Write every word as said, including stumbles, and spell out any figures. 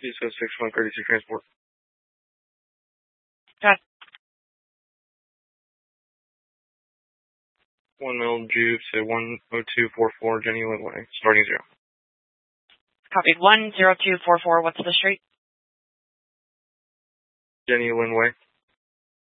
Please go six one thirty-two transport. Okay. One mil Jupes at one oh two four four Jenny Linway, starting zero. Copied. one zero two four four, what's the street? Jenny Linway.